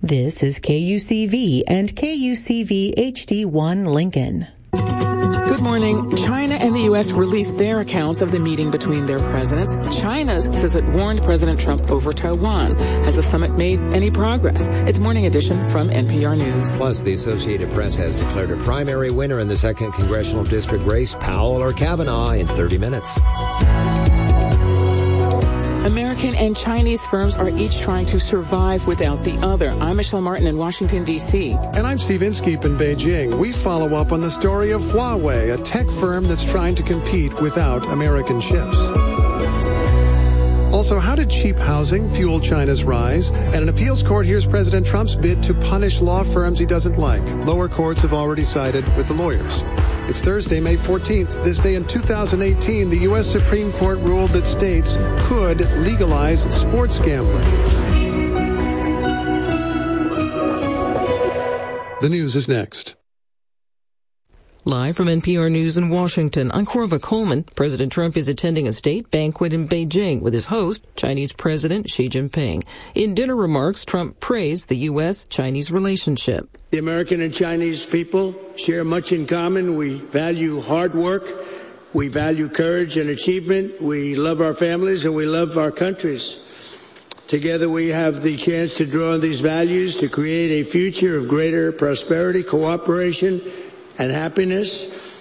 This is KUCV and KUCV HD1 Lincoln. Good morning. China and the U.S. released their accounts of the meeting between their presidents. China says it warned President Trump over Taiwan. Has the summit made any progress? It's Morning Edition from NPR News. Plus, the Associated Press has declared a primary winner in the 2nd Congressional District race, Powell or Kavanaugh, in 30 minutes. American and Chinese firms are each trying to survive without the other. I'm Michelle Martin in Washington, D.C. And I'm Steve Inskeep in Beijing. We follow up on the story of Huawei, a tech firm that's trying to compete without American chips. Also, how did cheap housing fuel China's rise? And an appeals court hears President Trump's bid to punish law firms he doesn't like. Lower courts have already sided with the lawyers. It's Thursday, May 14th. This day in 2018, the U.S. Supreme Court ruled that states could legalize sports gambling. The news is next. Live from NPR News in Washington, I'm Corva Coleman. President Trump is attending a state banquet in Beijing with his host, Chinese President Xi Jinping. In dinner remarks, Trump praised the U.S.-Chinese relationship. The American and Chinese people share much in common. We value hard work. We value courage and achievement. We love our families and we love our countries. Together we have the chance to draw on these values to create a future of greater prosperity, cooperation, and happiness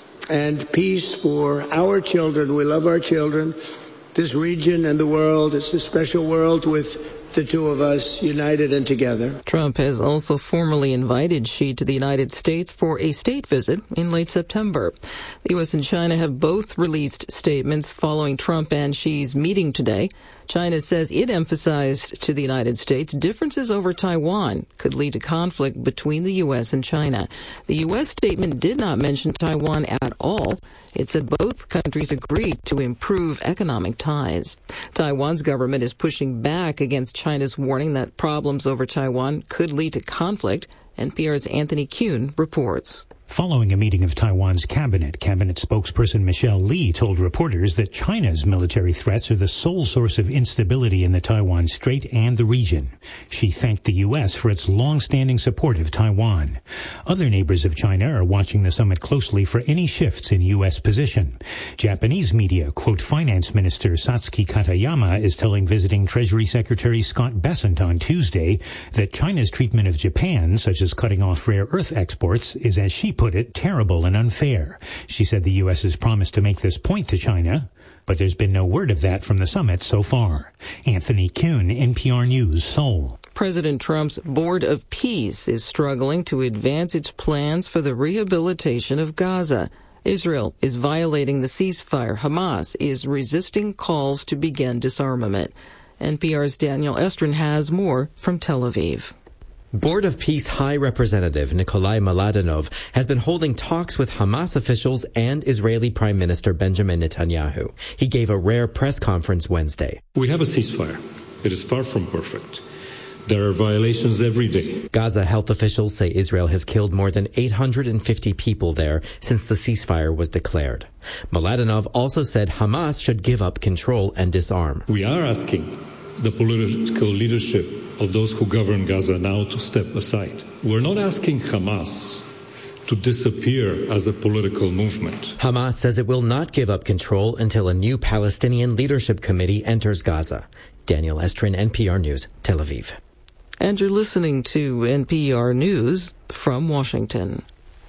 and peace for our children. We love our children. This region and the world, it's a special world with the two of us united and together. Trump has also formally invited Xi to the United States for a state visit in late September. The U.S. and China have both released statements following Trump and Xi's meeting today. China says it emphasized to the United States differences over Taiwan could lead to conflict between the U.S. and China. The U.S. statement did not mention Taiwan at all. It said both countries agreed to improve economic ties. Taiwan's government is pushing back against China's warning that problems over Taiwan could lead to conflict. NPR's Anthony Kuhn reports. Following a meeting of Taiwan's cabinet spokesperson Michelle Lee told reporters that China's military threats are the sole source of instability in the Taiwan Strait and the region. She thanked the U.S. for its long-standing support of Taiwan. Other neighbors of China are watching the summit closely for any shifts in U.S. position. Japanese media quote Finance Minister Satsuki Katayama is telling visiting Treasury Secretary Scott Bessent on Tuesday that China's treatment of Japan, such as cutting off rare earth exports, is, as she put it, terrible and unfair. She said the U.S. has promised to make this point to China, but there's been no word of that from the summit so far. Anthony Kuhn, NPR News, Seoul. President Trump's Board of Peace is struggling to advance its plans for the rehabilitation of Gaza. Israel is violating the ceasefire. Hamas is resisting calls to begin disarmament. NPR's Daniel Estrin has more from Tel Aviv. Board of Peace High Representative Nikolai Mladenov has been holding talks with Hamas officials and Israeli Prime Minister Benjamin Netanyahu. He gave a rare press conference Wednesday. We have a ceasefire. It is far from perfect. There are violations every day. Gaza health officials say Israel has killed more than 850 people there since the ceasefire was declared. Mladenov also said Hamas should give up control and disarm. We are asking the political leadership of those who govern Gaza now to step aside. We're not asking Hamas to disappear as a political movement. Hamas says it will not give up control until a new Palestinian leadership committee enters Gaza. Daniel Estrin, NPR News, Tel Aviv. And you're listening to NPR News from Washington.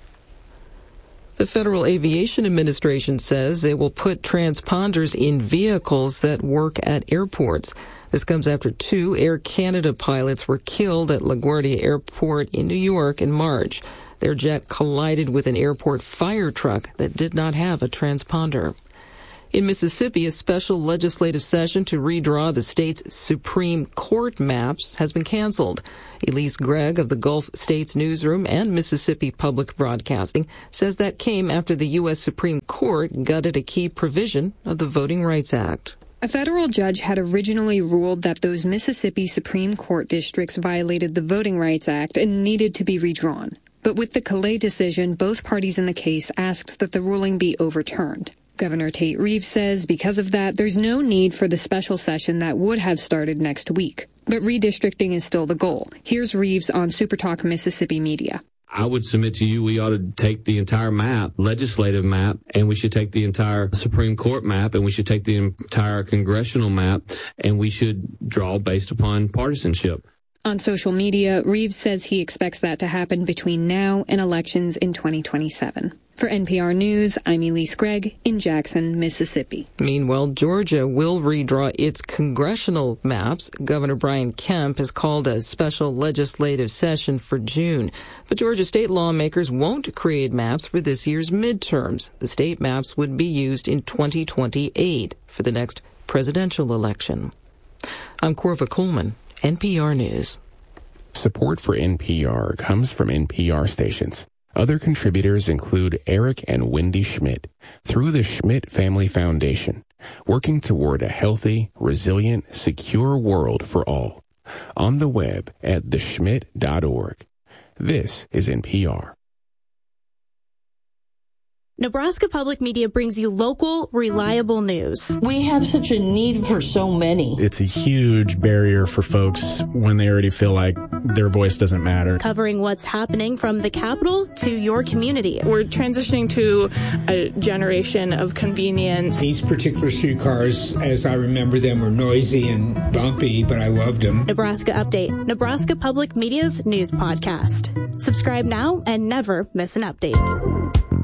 The Federal Aviation Administration says it will put transponders in vehicles that work at airports. This comes after 2 Air Canada pilots were killed at LaGuardia Airport in New York in March. Their jet collided with an airport fire truck that did not have a transponder. In Mississippi, a special legislative session to redraw the state's Supreme Court maps has been canceled. Elise Gregg of the Gulf States Newsroom and Mississippi Public Broadcasting says that came after the U.S. Supreme Court gutted a key provision of the Voting Rights Act. A federal judge had originally ruled that those Mississippi Supreme Court districts violated the Voting Rights Act and needed to be redrawn. But with the Calais decision, both parties in the case asked that the ruling be overturned. Governor Tate Reeves says because of that, there's no need for the special session that would have started next week. But redistricting is still the goal. Here's Reeves on SuperTalk Mississippi Media. I would submit to you we ought to take the entire map, legislative map, and we should take the entire Supreme Court map, and we should take the entire congressional map, and we should draw based upon partisanship. On social media, Reeves says he expects that to happen between now and elections in 2027. For NPR News, I'm Elise Gregg in Jackson, Mississippi. Meanwhile, Georgia will redraw its congressional maps. Governor Brian Kemp has called a special legislative session for June. But Georgia state lawmakers won't create maps for this year's midterms. The state maps would be used in 2028 for the next presidential election. I'm Corva Coleman, NPR News. Support for NPR comes from NPR stations. Other contributors include Eric and Wendy Schmidt through the Schmidt Family Foundation, working toward a healthy, resilient, secure world for all. On the web at theschmidt.org. This is NPR. Nebraska Public Media brings you local, reliable news. We have such a need for so many. It's a huge barrier for folks when they already feel like their voice doesn't matter. Covering what's happening from the Capitol to your community. We're transitioning to a generation of convenience. These particular streetcars, as I remember them, were noisy and bumpy, but I loved them. Nebraska Update, Nebraska Public Media's news podcast. Subscribe now and never miss an update.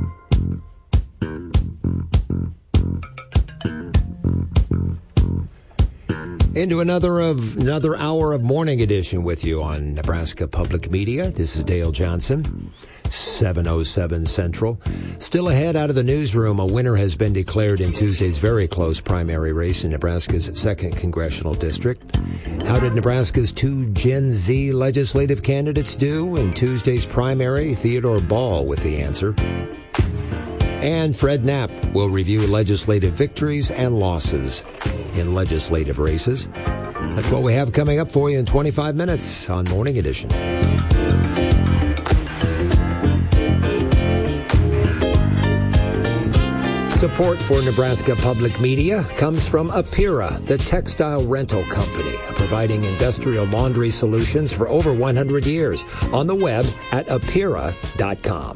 Into another hour of Morning Edition with you on Nebraska Public Media. This is Dale Johnson, 7:07 Central. Still ahead out of the newsroom, a winner has been declared in Tuesday's very close primary race in Nebraska's 2nd Congressional District. How did Nebraska's 2 Gen Z legislative candidates do in Tuesday's primary? Theodore Ball with the answer. And Fred Knapp will review legislative victories and losses in legislative races. That's what we have coming up for you in 25 minutes on Morning Edition. Support for Nebraska Public Media comes from Apira, the textile rental company, providing industrial laundry solutions for over 100 years. On the web at apira.com.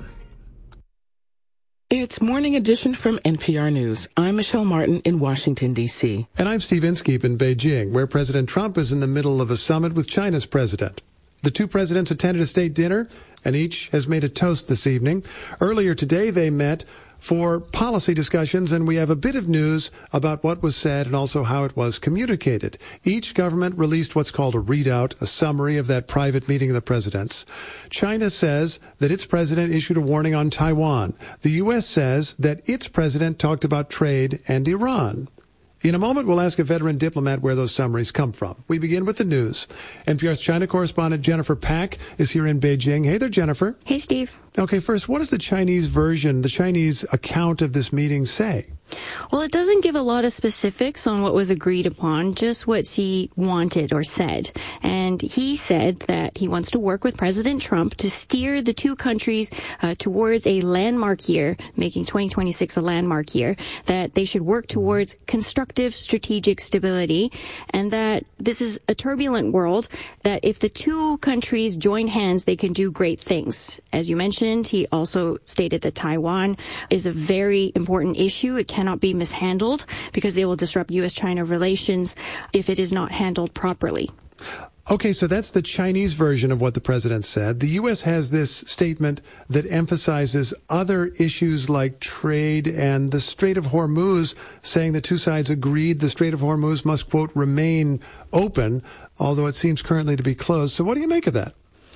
It's Morning Edition from NPR News. I'm Michelle Martin in Washington, D.C. And I'm Steve Inskeep in Beijing, where President Trump is in the middle of a summit with China's president. The two presidents attended a state dinner, and each has made a toast this evening. Earlier today, they met for policy discussions, and we have a bit of news about what was said and also how it was communicated. Each government released what's called a readout, a summary of that private meeting of the presidents. China says that its president issued a warning on Taiwan. The U.S. says that its president talked about trade and Iran. In a moment, we'll ask a veteran diplomat where those summaries come from. We begin with the news. NPR's China correspondent Jennifer Pack is here in Beijing. Hey there, Jennifer. Hey, Steve. Okay, first, what does the Chinese version, the Chinese account of this meeting say? Well, it doesn't give a lot of specifics on what was agreed upon, just what Xi wanted or said. And he said that he wants to work with President Trump to steer the two countries towards a landmark year, making 2026 a landmark year, that they should work towards constructive strategic stability, and that this is a turbulent world, that if the two countries join hands, they can do great things. As you mentioned, he also stated that Taiwan is a very important issue. It cannot be mishandled because they will disrupt U.S.-China relations if it is not handled properly. Okay, so that's the Chinese version of what the president said. The U.S. has this statement that emphasizes other issues like trade and the Strait of Hormuz, saying the two sides agreed the Strait of Hormuz must, quote, remain open, although it seems currently to be closed. So what do you make of that?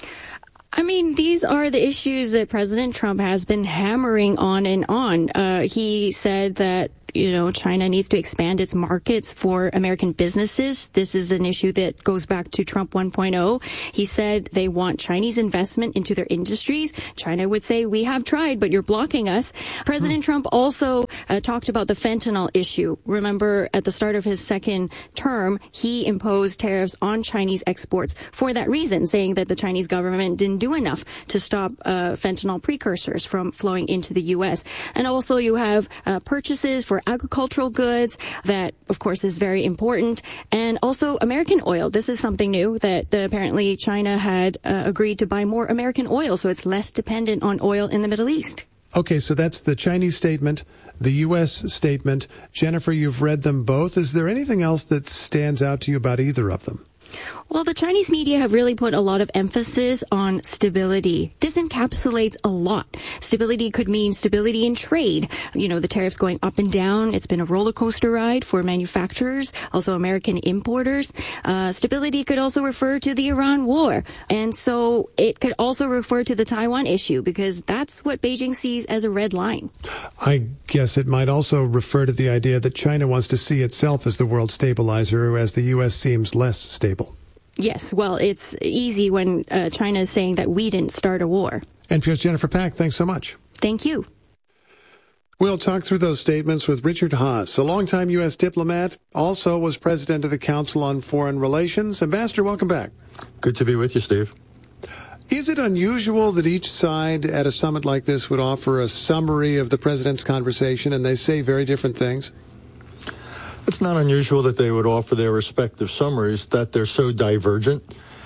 I mean, these are the issues that President Trump has been hammering on and on. He said that, China needs to expand its markets for American businesses. This is an issue that goes back to Trump 1.0. He said they want Chinese investment into their industries. China would say, we have tried, but you're blocking us. President Trump also talked about the fentanyl issue. Remember, at the start of his second term, he imposed tariffs on Chinese exports for that reason, saying that the Chinese government didn't do enough to stop fentanyl precursors from flowing into the U.S. And also you have purchases for for agricultural goods. That, of course, is very important. And also American oil. This is something new that apparently China had agreed to buy more American oil, so it's less dependent on oil in the Middle East. Okay, so that's the Chinese statement, the U.S. statement. Jennifer, you've read them both. Is there anything else that stands out to you about either of them? Well, the Chinese media have really put a lot of emphasis on stability. This encapsulates a lot. Stability could mean stability in trade. You know, the tariffs going up and down. It's been a roller coaster ride for manufacturers, also American importers. Stability could also refer to the Iran war. And so it could also refer to the Taiwan issue, because that's what Beijing sees as a red line. I guess it might also refer to the idea that China wants to see itself as the world stabilizer, as the U.S. seems less stable. Yes, well, it's easy when China is saying that we didn't start a war. NPR's Jennifer Pack, thanks so much. Thank you. We'll talk through those statements with Richard Haass, a longtime U.S. diplomat, also was president of the Council on Foreign Relations. Ambassador, welcome back. Good to be with you, Steve. Is it unusual that each side at a summit like this would offer a summary of the president's conversation and they say very different things? It's not unusual that they would offer their respective summaries. That they're so divergent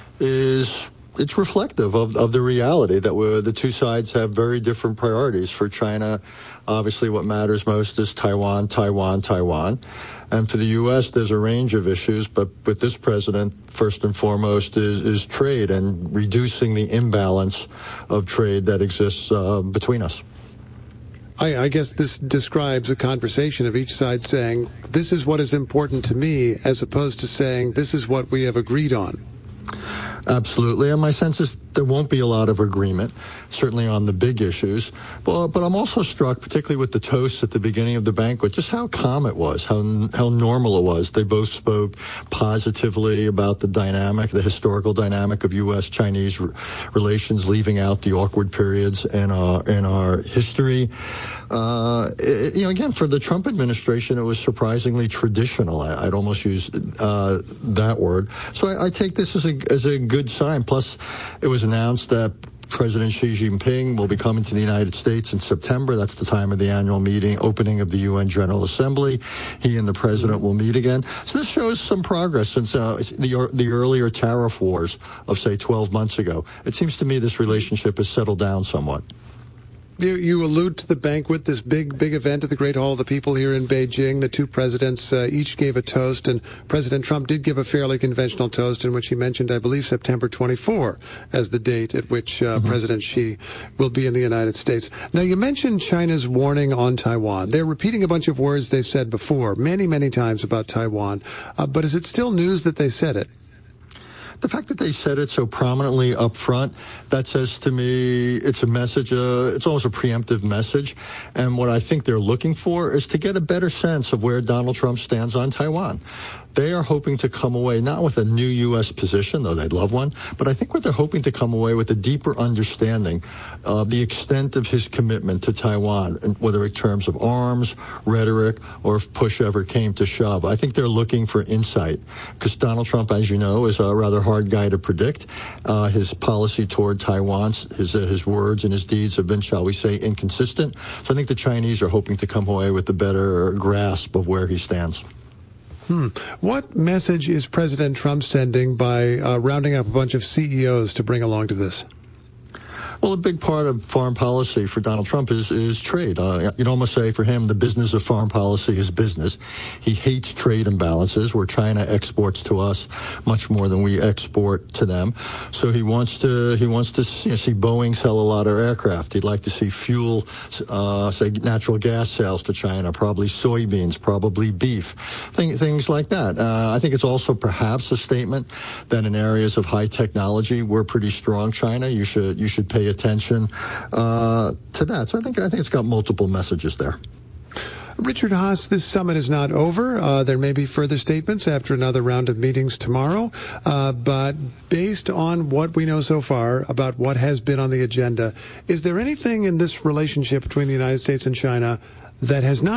it's reflective of the reality that the two sides have very different priorities. For China, obviously what matters most is Taiwan, Taiwan, Taiwan. And for the U.S., there's a range of issues, but with this president, first and foremost is trade and reducing the imbalance of trade that exists between us. I guess this describes a conversation of each side saying, this is what is important to me, as opposed to saying, this is what we have agreed on. Absolutely. And my sense is there won't be a lot of agreement, certainly on the big issues. But I'm also struck, particularly with the toast at the beginning of the banquet, just how calm it was, how normal it was. They both spoke positively about the dynamic, the historical dynamic of U.S.-Chinese relations, leaving out the awkward periods in our history. Again, for the Trump administration, it was surprisingly traditional. I'd almost use that word. So I take this as a good sign. Plus, it was announced that President Xi Jinping will be coming to the United States in September. That's the time of the annual meeting, opening of the UN General Assembly. He and the president will meet again. So this shows some progress since the earlier tariff wars of, say, 12 months ago. It seems to me this relationship has settled down somewhat. You allude to the banquet, this big event at the Great Hall of the People here in Beijing. The two presidents each gave a toast, and President Trump did give a fairly conventional toast in which he mentioned, I believe, September 24 as the date at which President Xi will be in the United States. Now, you mentioned China's warning on Taiwan. They're repeating a bunch of words they've said before, many, many times about Taiwan. But is it still news that they said it? The fact that they said it so prominently up front, that says to me it's a message, it's almost a preemptive message. And what I think they're looking for is to get a better sense of where Donald Trump stands on Taiwan. They are hoping to come away not with a new U.S. position, though they'd love one, but I think what they're hoping to come away with a deeper understanding of the extent of his commitment to Taiwan, whether in terms of arms, rhetoric, or if push ever came to shove. I think they're looking for insight, because Donald Trump, as you know, is a rather hard guy to predict. His policy toward Taiwan, his words and his deeds have been, shall we say, inconsistent. So I think the Chinese are hoping to come away with a better grasp of where he stands. What message is President Trump sending by rounding up a bunch of CEOs to bring along to this? Well, a big part of foreign policy for Donald Trump is trade. You'd almost say for him, the business of foreign policy is business. He hates trade imbalances where China exports to us much more than we export to them. So he wants to see Boeing sell a lot of aircraft. He'd like to see fuel, say natural gas sales to China, probably soybeans, probably beef, things like that. I think it's also perhaps a statement that in areas of high technology, we're pretty strong, China. You should pay attention to that. So I think it's got multiple messages there. Richard Haass, this summit is not over. There may be further statements after another round of meetings tomorrow. But based on what we know so far about what has been on the agenda, is there anything in this relationship between the United States and China that has not